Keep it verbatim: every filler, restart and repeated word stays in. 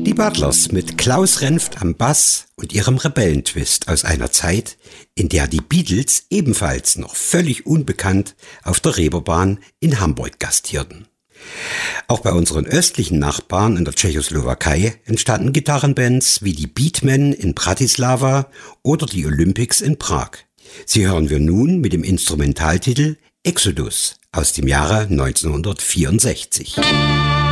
Die Butlers mit Klaus Renft am Bass und ihrem Rebellentwist aus einer Zeit, in der die Beatles ebenfalls noch völlig unbekannt auf der Reeperbahn in Hamburg gastierten. Auch bei unseren östlichen Nachbarn in der Tschechoslowakei entstanden Gitarrenbands wie die Beatmen in Bratislava oder die Olympics in Prag. Sie hören wir nun mit dem Instrumentaltitel Exodus aus dem Jahre neunzehnhundertvierundsechzig.